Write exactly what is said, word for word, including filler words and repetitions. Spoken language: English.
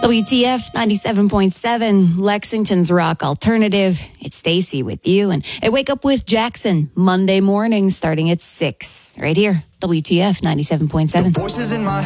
W T F ninety-seven point seven, Lexington's Rock Alternative. It's Stacy with you. And I wake up with Jackson Monday morning starting at six. Right here, W T F ninety-seven point seven. The voices in my